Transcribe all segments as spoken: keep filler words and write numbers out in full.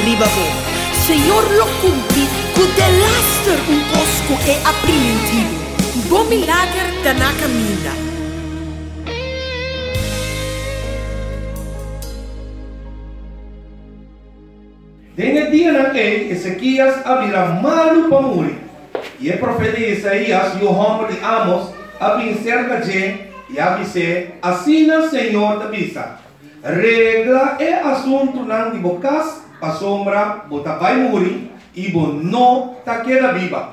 ribabo. Senhor lo cumpri, cu de laster un posco e aprimentivo. Bom milagre da na caminha. Nel dia naquele, Ezequias abrirá malu para morrer. E o profeta Isaías e o homem de Amos abrim cerca de e avise, assim o Senhor te avisa. Regla é assunto não de bocas, a sombra, bota vai morrer e bo não ta queda viva.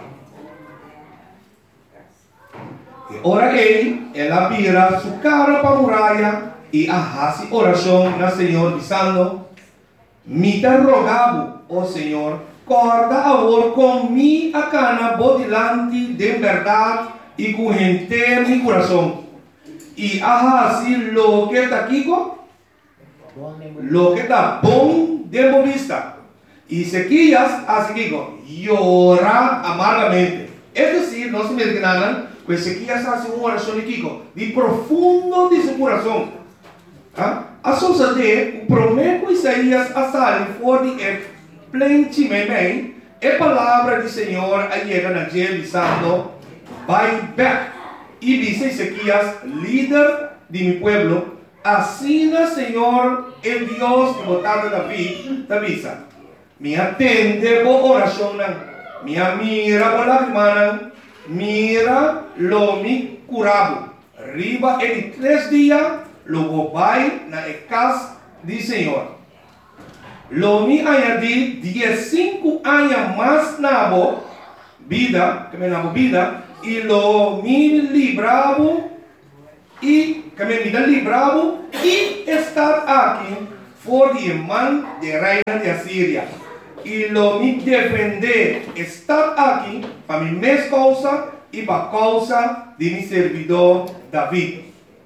E ora ele, ela vira sua cara para a muralha e arrasa oração na Senhor dizendo: me te rogavo, ó Senhor, corda agora com mi a cana bodilante de verdade e com inteiro mi coração. E assim lo que está aqui, lo que está bom de vista. E Ezequias, assim que llora amargamente. É decir, não se me enganan, que Ezequias faz uma oração aqui de profundo de seu coração. ¿Ah? A suceder, o prometo Isaías a sair fora de é plenamente a palavra do Senhor a chega na dia dizendo: vai back. E diz Ezequias, líder de meu pueblo, assim o Senhor, o Deus que botaram Davi, te avisa: me atende por oração, me mira por lágrimas, mira lo me curado. Riba em três dias, logo vai na casa do Senhor. Lo me añadi diecinueve anos mais na bo vida, que me na vida, e lo me libravo e que me vida libravo e estar aqui for de mão de reina de Assíria. E lo me defender estar aqui para minha mesma causa e para a causa de meu servidor Davi.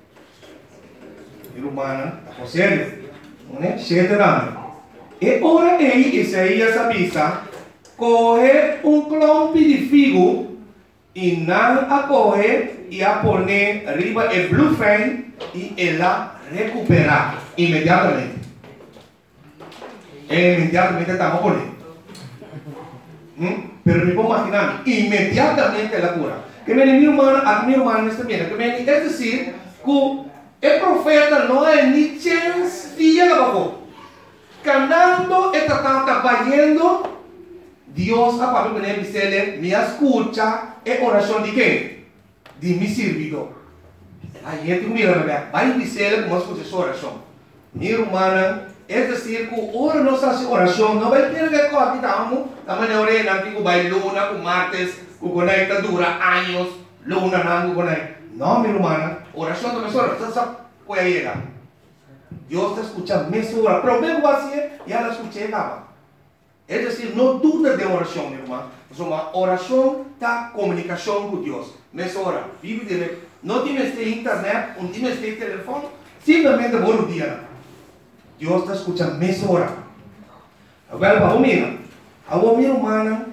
Romana, a sério, né? Sete anos. E ora aí, Isaías avisa, corre um clompe de figo e não a corre e a poner riba o blufen e ela recuperar imediatamente. E imediatamente estamos poner. Hum? Pero me puedo imaginar, imediatamente ela cura. Que me mi hermana, a mi hermana está bien, que me es decir, que el profeta não é ni chance dia abajo. Canando e tratando, trabalhando, Deus a papai me dice, me escucha e oração de quem? De mi servidor. A gente mira, vai dizer como escucha sua oração. Minha irmã, é dizer que ora nossa oração não vai ter que correr, estamos, estamos na orelha, antigo vai luna, com martes, com conecta dura anos, luna não conecta. Não, minha irmã, oração também só, você sabe qual é ela. Deus está escutando mesmo hora. Pero mesmo assim, já la escutei acaba. É decir, não duda de oração, minha irmã. Uma oração está comunicação com Deus. Mesmo hora, vive dele. Não tem este internet, não tem este telefone, simplesmente bom dia. Deus está escutando mesmo hora. Agora, para mim, a minha irmã,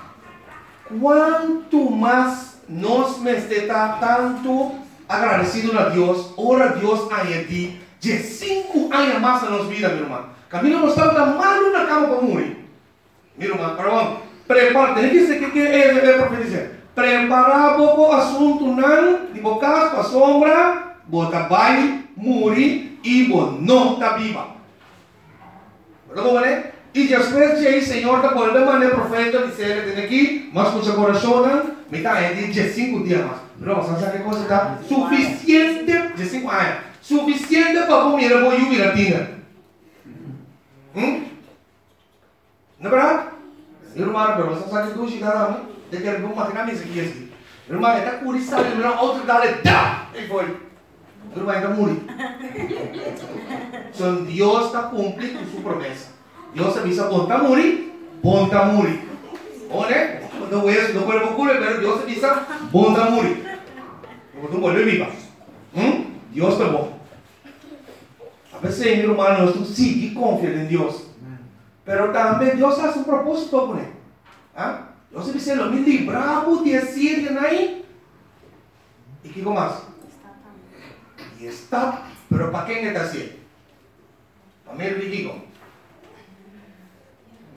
quanto mais nós me está tanto agradecido a Deus, ora Deus añadir de cinco anos mais na nossa vida, minha irmã. Camino não está tão mal na cama para morrer. Minha irmã, perdão, prepara, tem que ser que é a profecia. Preparar pouco assunto não, de bocas para sombra, bota vai, morrer e bo não está viva. Perdão, né? E depois de aí, Senhor, da volta maneira profeta dizer, tem aqui, mas com seu coração, me está aí de cinco dias mais. Não, você sabe que coisa está suficiente de cinco anos. Suficiente para comer a boia latina. Hum? Não é verdade? Irmão, pero você sabe que tu chegará, né? De que ele vai maquinar isso aqui assim. Irmão, ele está curissado, ele não outro dá-lhe, dá! E foi. Irmão, ele está morrendo. Então, Deus está cumprindo sua promessa. Deus avisa, bom está morrer, bom está morrer. Olha, quando o isso, não pode procurar, mas Deus avisa, bom está morrer. Quando tu volve viva. Hum? Deus está bom. A veces, mi hermano, tú sí confías en Dios. Pero también Dios hace un propósito con él. ¿Ah? Dios dice, lo mismo libramos de Asiria ahí. ¿Y qué más? Y está. Pero ¿para quién está así? Para mí, el digo.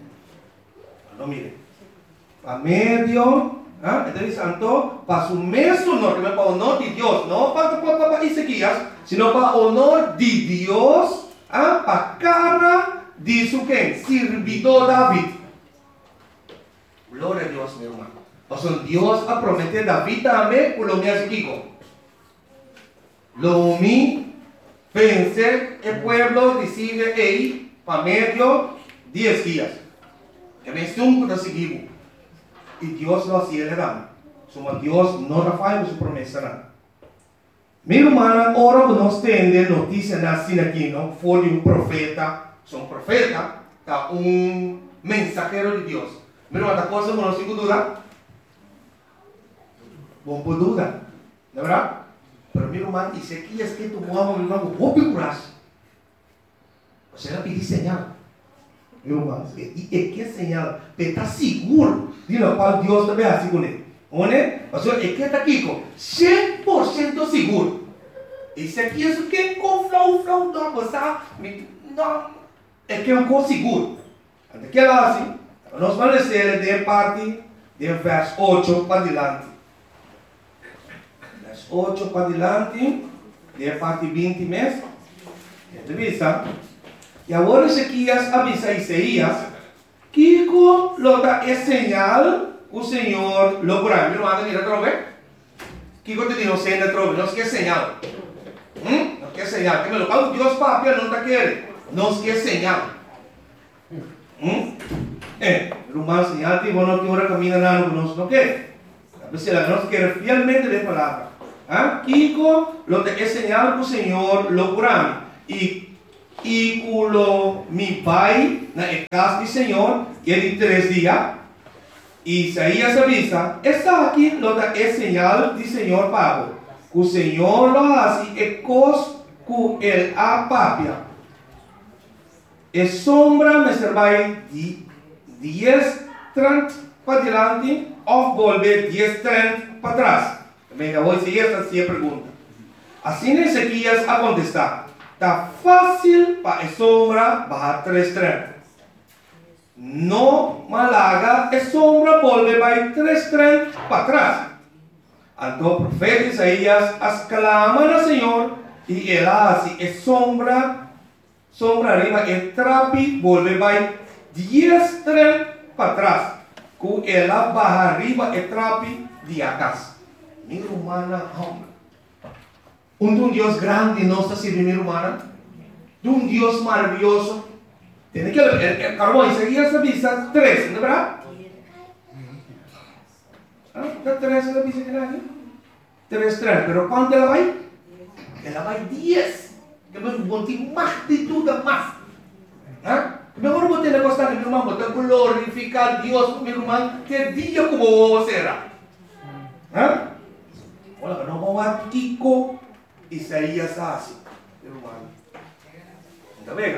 No mire. Para medio, ¿ah? Entonces, santo, para su mes honor, que me para honor de Dios, no para, para, para, para Ezequías, sino para honor de Dios, ¿ah? Para cara de su quien, servidor David. Gloria a Dios, mi hermano. O sea, Dios ha prometido David también, por lo que hace Kiko. Lo mi pensé, el pueblo decide ahí, para medio, diez días. Que me estuvo para seguir. Y Dios lo hacía le dan. Somos Dios no falla su promesa. ¿No? Mi hermana, ahora nos tiene noticia así aquí, ¿no? Fue de un profeta. Son profeta, está un mensajero de Dios. Mi hermana, cosa no tengo duda. Bom por duda, ¿de verdad? Pero mi hermano, dice aquí es que tu mamá, mi hermano, vos picuras. O sea, le pedí señal. Mi hermano, y es que señal, te está seguro de lo cual Dios te ve así con él. O sea, es que está aquí con cien por ciento seguro. Y si aquí es que con flow, flow, no, pues, no, es que es un cosa seguro. Antes que lo hace, nos van a decir de parte del verso ocho para adelante. Verso ocho para adelante, de parte veinte mes. Entrevista. Y ahora Ezequías avisa a Isaías que lo da es señal o Señor lo curará. Mi hermano, mira otra vez. Kiko te dijo señal otra vez. No es que señal. ¿Mm? No es que señal. Que me lo paga Dios papi, no te quiere. No es que señal. ¿Mm? Eh, el humano señal que vos no te ahora camina nada, no no quiere. A veces la nos quiere fielmente de palabra. ¿Ah? Kiko lo da es señal o Señor lo curará. Y Y culo mi pai na casa do Senhor, e ele três dias, Isaías avisa, está aqui lo da é señal do Senhor Pablo. O Senhor lo hace e cos cu el apapia. E sombra me servai de diez trant para diante, ou volver diez trant para trás. Venga, hoje esta é a pergunta. Assim Ezequias a contestar. Está fácil para a sombra bajar tres tramos. No malaga, a sombra vuelve a tres tramos para atrás. Então o profeta Isaías exclama al Señor y él hace a sombra, sombra arriba, el trapi vuelve a diez tramos para atrás. Que ela baja arriba el trapi de acá. Mi hermana, hombre. Un, un Dios grande no está sirviendo, hermana. De un Dios maravilloso. Tiene que ver, el, el carbón Isaías avisa tres, ¿no verdad? ¿Ah? Tres la avisa que nadie. Tres, tres. Pero ¿cuánto la va? Ela va diez. Que me boté más de todo más. ¿Ah? Mejor boté la cosa que mi hermano, boté glorificar a Dios, mi hermano, que día como será. ¿Ah? Hola, no vamos a Kiko. Isaías hace, hermano. ¿Está bien?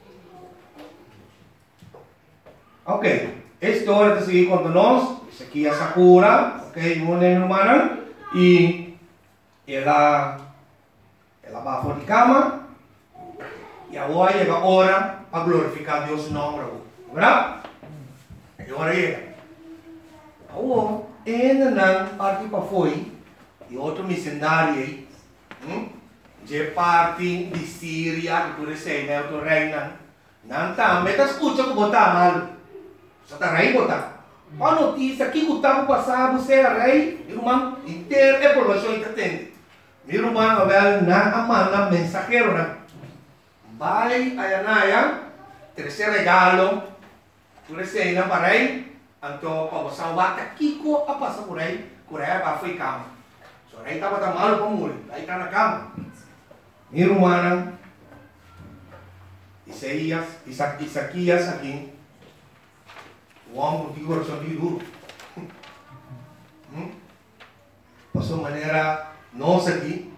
Ok, esta hora de seguir contándonos, Ezequías Sakura, ok, una hermana, y ella, ella va a la cama, y ahora llega la hora para glorificar a Dios su nombre, ¿verdad? Y ahora llega. Ahora, en la parte para foi, y otro misionario, de parte de Síria, que tu recém, né, tu reina, não tá, mas tá escuta que botar mal, só tá rei botar. A notícia que o tempo passado você é rei, irmão, inteiro é provação que atende. Meu irmão, velho, na amanda mensageiro, né? Vai a Yanaya, terceiro regalo, tu recém, né, para rei, então para você bata Kiko a passar por aí, por aí para foi cama. So, rei estava tão malo para morrer, aí está na cama. Mi hermana, Isaías, Isaías aquí, o hombre de corazón muy duro. Por su manera, no sé aquí.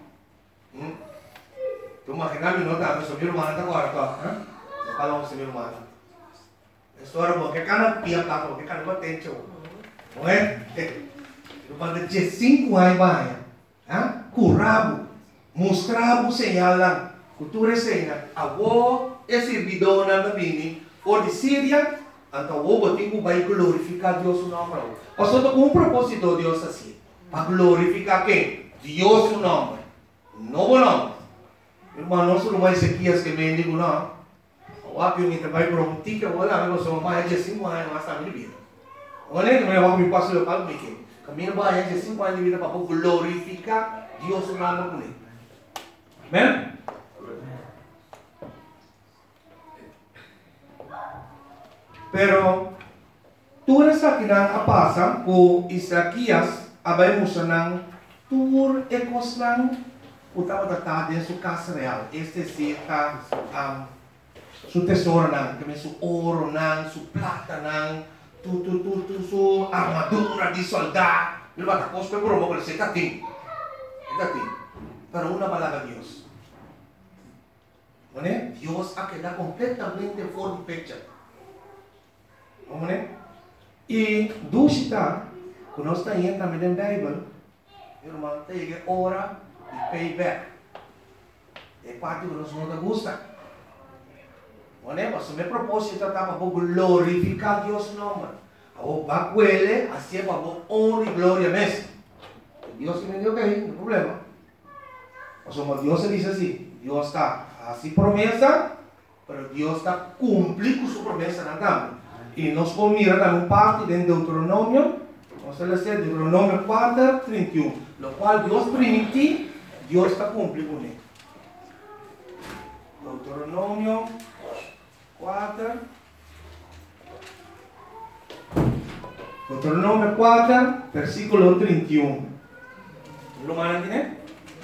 Tú imaginas mi nota, mi hermana está guardada, ¿eh? No calamos mi hermana. Esto era porque cada pia plata, porque cada uno tem chavo. Não é? Eu falei de cinco anos, vai, ah, curabo. Mostrava o señal lá, cultura señal, a vó é servidora da bini, ou de Síria, Então, o que vai glorificar Deus no nome. Pastor, com um propósito Deus assim. Para glorificar quem? Deus no nome. Novo nome. Irmão, não sou mais Ezequias que me digo, não. O apio que vai para um tica, vou lá, eu sou mais de cinco anos, mas está minha vida. Olha, que eu vou passar o palmo aqui. Caminho vai de cinco anos de vida para glorificar Deus no nome com ele. Amém? Pero, tudo isso aqui não passa com Isaías, abrimos não, tudo é coisa não, o estava tratado em sua casa real. Este é um, seu tesouro não, que é seu ouro não, sua plata não, tu, tu, tu, tu, sua armadura de soldado. Ele vai estar com os pés por um pouco, ele está tem, está tem. Pero uma palavra de Deus. Não é? Deus a quedar completamente fora de picture. Vamos né? E dúvida, quando nós estamos indo também na Bíblia, irmão, tem que hora de payback. É parte que nós não gosta. Não é? Mas o meu propósito é para glorificar Deus no nome. O bacuele, assim é para honra e glória mesmo. Deus que me deu que não tem problema. Mas como Deus diz assim, Deus está assim promessa, mas Deus está cumprindo sua promessa na também. E nós vamos mirar também parte de Deuteronômio, vamos ler Deuteronômio quatro, trinta e um, no qual Deus permitiu, Deus está cumprindo com ele. Deuteronômio quatro, Deuteronômio quatro, versículo trinta e um. Lo mandan né?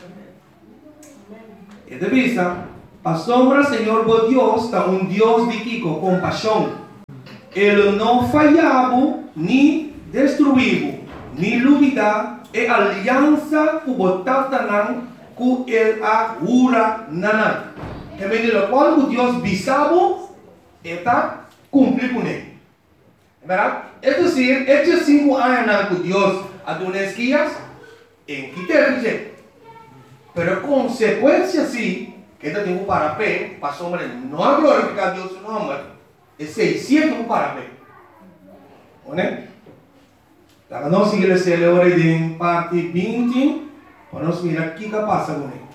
E de vista, a sombra, Senhor, vos Deus, está um Deus de Kiko, compaixão. Ele não falhava, nem destruiu, nem duvida, e aliança que botava não, que ele agura não. Que vem do qual o Deus bisavo, está cumprindo com ele. É verdade? É dizer, estes cinco anos que Deus a duas guias, em que tem dizer. Pero consequência sim, que ele tem que parar pé, para a sombra não glorificar Deus no nome. É seiscentos para pé. Né? Então, nós seguimos a leitura de parte vinte, para nós mirar o que passa com ele.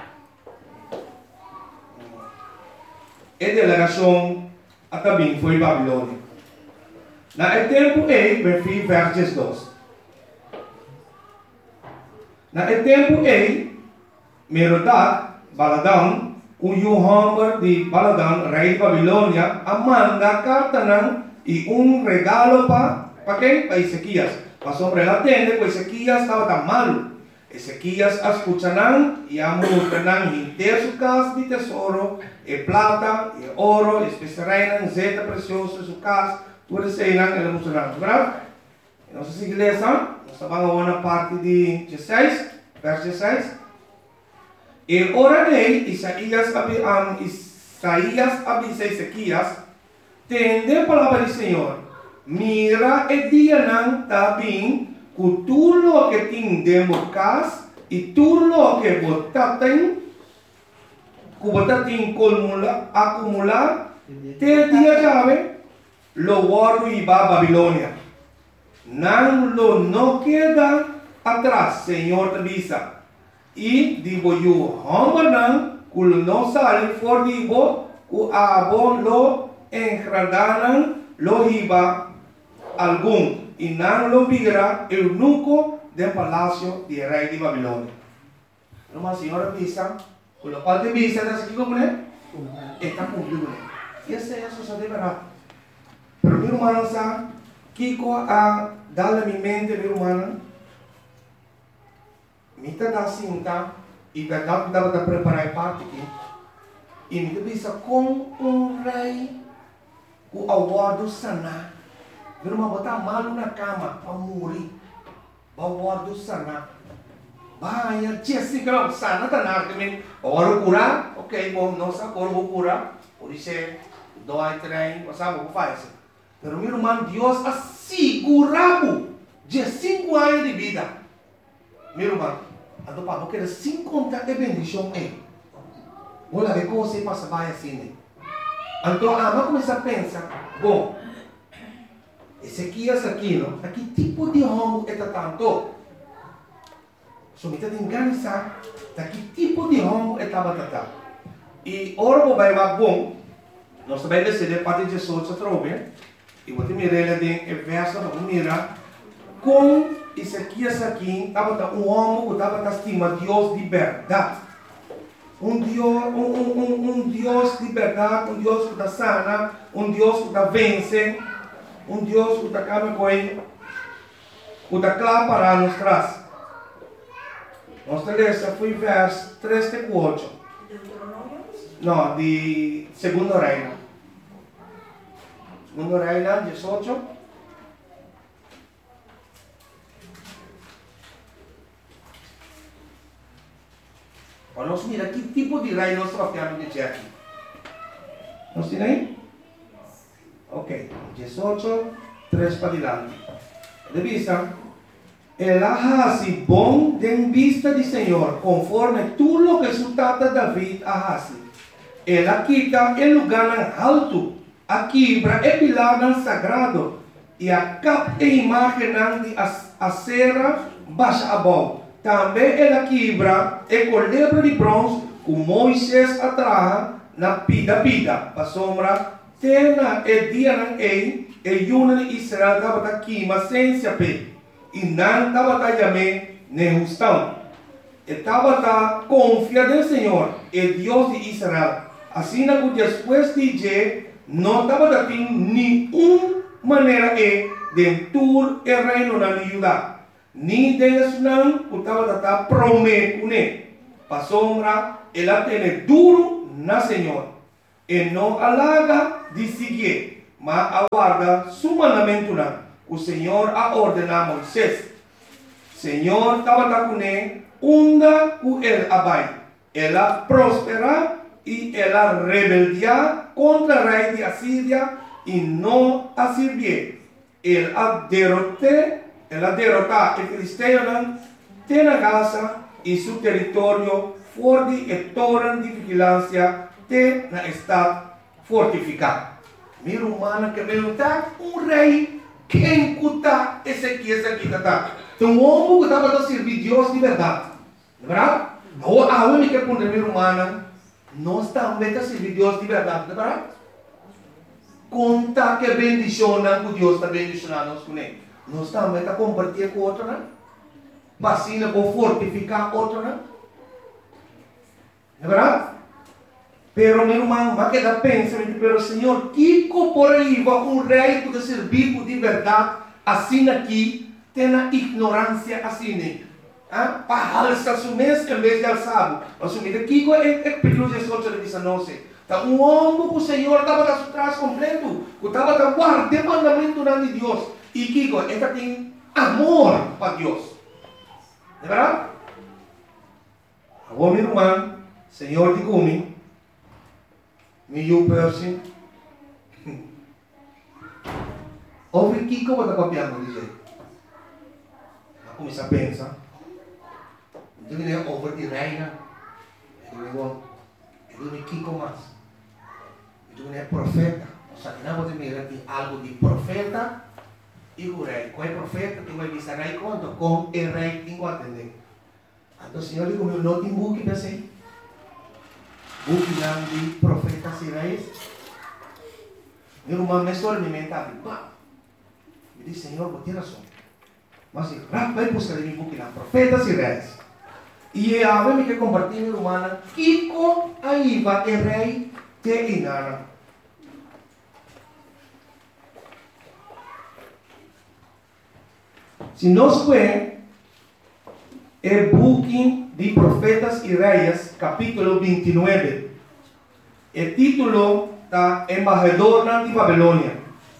A delegação até bem foi Babilônia. Na tempo e, versos dois. Na tempo e, Merodach, Baladão, o Yohamber de Baladan, rei de Babilônia, manda carta não, e um regalo para para quem? Para Ezequias. Mas sobre ela atende, porque Ezequias estava tão malo. Ezequias escuta não, e a mulher não, inteira sua casa de tesouro, e plata, e ouro, e especiaria, zeta preciosa, sua casa, tudo isso aí não, ele mostrou não, verdade? Não sei se igreja, nós estamos na parte de dezesseis, verso dezesseis. E ora dei, Isaías, um, Isaías avisa Ezequias, tende a palavra do Senhor, mira e dia não está bem, que tudo que tem dentro casa e tudo que você tem, que você tem acumular, te dia chave, lo guardo e va a Babilônia. Não lo não queda atrás, Senhor avisa. E digo eu, homem que não sale fora de bo, que a bo lo engradaram, lo iba algum, e não lo vira eunuco do palácio de rei de Babilônia. Uma senhora avisa, que o qual te avisa, está aqui como é? Está cumprido. E essa é a sua verdade. Pero meu irmão, sabe, Kiko a dar a minha mente, meu irmão, me dá cinta e verdade dava para preparar parte aqui. E me dá com um rei o aguardo sana. Meu irmão botar malo na cama para morrer. O aguardo sana. Vai, tia assim que não sana tá nada também. Agora curar, ok, bom, não sabe agora vou curar. Por isso é dói trem, não sabe o que faz. Pero meu irmão, Deus assegurava de cinco anos de vida. Meu irmão, a do papo que sem contar de bendição é. Olha, de como você passa vai assim. Então, a mãe começa a pensar, bom, Ezequias aqui, não? Aqui tipo de homem é tanto. So, me tem que organizar. Aqui tipo de homem é tata. E ora vai mais bom. Nós também decidimos parte de Jesus a trobe. E vou te mirar ele de verso, vamos mirar. Com Ezequias aqui, estava um homem que estava estima Deus de verdade. Um Deus, um, um, um, um Deus de verdade, um Deus que está sana, um Deus que está vence, um Deus que está caminhando com ele, que está claro para nós trás. Nossa lista foi verso três e quatro. Não, de Segundo Reino. Segundo Reino, dezoito. Olha, nós mira que tipo de reino nós estamos falando de aqui. Nós temos aí? Ok, dezoito, três para diante. De vista, el hace bom de vista de Senhor, conforme tu lo que su tata David hace. Ela quita el lugar alto, a quebra e pilar sagrado, e a cap e imagem de acera baixa abaixo. Também ela quebra e com lebra de bronze, com Moisés atrás, na pida pida, para sombra, tena e dia não é, e una de Israel estava aqui, mas sem se ape, e não estava também nem justão. Estava confiado no Senhor, o Deus de Israel. Assim, depois de dia, não estava tendo nenhuma maneira de entrar o reino na Judá. Ni deles não, que estava prometendo, para sombra, ela tem duro na Senhor. E não alaga de seguir, mas aguarda su mandamento, o Senhor a ordenar a Moisés. Senhor estava com ele, onda com ele abai. Ela prospera e ela rebeldia contra o rei de Assíria e não a servir. Ele a derrotou. Ela derrotar o filisteu tem a Gaza e seu território forte e torre de vigilância tem na estado fortificado. Mira humana que perguntar um rei quem cuta esse aqui, esse aqui, tá? Então um homem que estava a servir Deus de verdade, não é verdade? A única pergunta mira humana, nós também a servir Deus de verdade, não é verdade? Conta que bendiciona que Deus está bendicionando nós com ele. Nós também está compartilhando com outro, né? Vacina para fortificar outro, né? É verdade? Pero, meu irmão, vai quedar pensando, pero, Senhor, que por aí vai um rei que servir de verdade, assim aqui, tem a ignorância assim, né? Ah? Para alçar o mês em vez de alçar. Assumir aqui é perigoso dezoito de dezenove. Então, um homem que o Senhor estava atrás completo, que estava guardando o mandamento de Deus. E Kiko, esta tem amor para Deus. É verdade? Agora, meu irmão, Senhor de Gumi, meu person, ouve Kiko, vai estar copiando, diz ele. Vai começar a pensar. Então, ele é over de reina. Ele é Kiko mais. Então, ele é profeta. Ou seja, não pode mirar algo de profeta. E o rei, qual é o profeta que vai visitar aí quanto? Com o rei que tem que atender. Então o Senhor digo, não tem buque para ser. Buque não de profetas e reis. Meu irmão, me estou alimentando. Me diz, Senhor, vou ter razão. Mas se vai buscar de mim buque não, profetas e reis. E a ver me que compartilhar, meu irmão, Kiko aí vai o rei te inara. Se nós vemos o book de Profetas e Reis, capítulo vinte e nove, o título está Embaixador de Babilônia.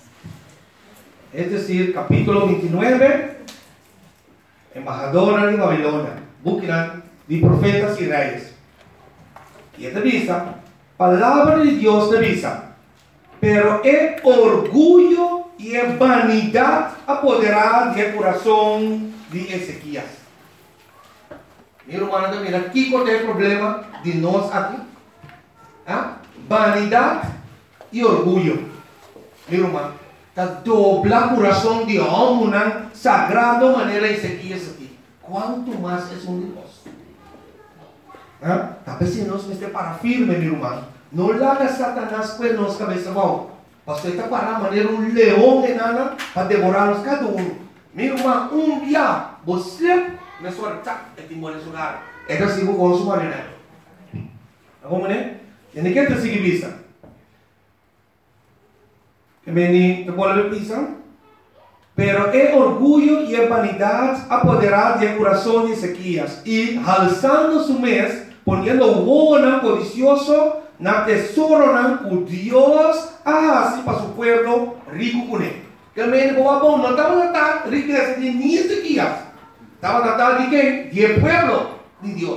É decir, capítulo vinte e nove, Embaixador de Babilônia, book de Profetas e Reis. E esta vista, palavra de Deus de vista, pero é orgulho e a vanidade apoderada do coração de Ezequias. Meu irmão, mira, aqui qual é o problema de nós aqui? Ah? Vanidade e orgulho. Meu irmão, ta dobla corazón de hombre, una sagrada manera Ezequías aquí. ¿Cuánto más es un Dios? ¿Ah? Tal vez si nos esté para firme, mi hermano. No le haga Satanás pues nos cabeza abajo. Pastor está para manera un león en nada para devorarnos cada uno. Mi hermano, un día, você me suelta el timón en su lugar. Esto sigo con su manera. ¿Cómo es? Tiene que te seguir vista. Que me te vuelve pisa. Pero el orgullo y la vanidad apoderaron del corazón de Ezequías y alzando su mes, poniendo buena codicioso, na tesoro o Dios así para su pueblo rico con él. Que me dijo, no estaba tratando de riqueza de ni Ezequías, estaba tratando de qué? De pueblo de Dios.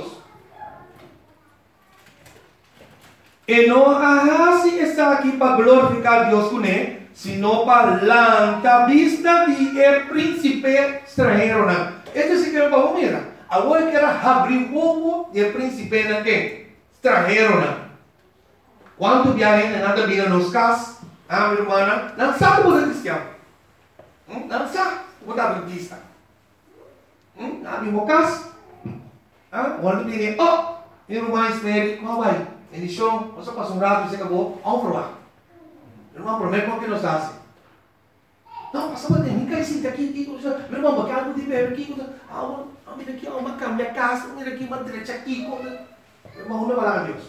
Y no así está aquí para glorificar a Dios con él, sino para la vista de el príncipe extranjero. Este sí que me va a mirar. Ahora que era abrir bobo del príncipe en qué? Extranjero. ¿Cuántos viajes en esta vida nos casas? Ah, mi hermana, no sabe por el cristiano. No sabe por la vista. Ah, mi casa. Ah, cuando viene, oh, mi hermana espera, ¿cómo va? En el show, você passa um rato e você acabou, vamos provar. Meu irmão, promete como que nos hace. Não, passa uma tempo, cai sim, aqui, aqui, meu irmão, porque algo de ver aqui, ah, mira aqui, uma cama, minha casa, mira aqui, uma direita aqui, meu irmão, não vai lá, Deus.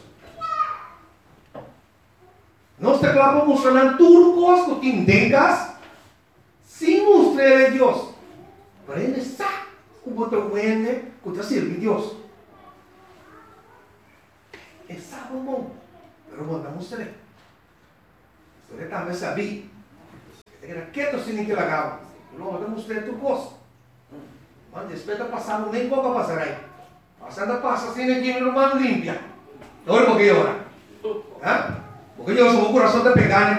Nós te claro mostrando tudo coisa que tengas, sem mostrar a Deus. Pero ele sabe como te vende, como te sirve a Deus. Ele sabe o bom, pero bom, não mostra. Você também sabia. Você era quieto sem que lagava. Não, não mostrei tu coisa. Mas después de passar, nem como passar aí. Passando passa sem que meu irmão limpia. Não é porque ora. ¿Ah? Porque yo soy un corazón de pegar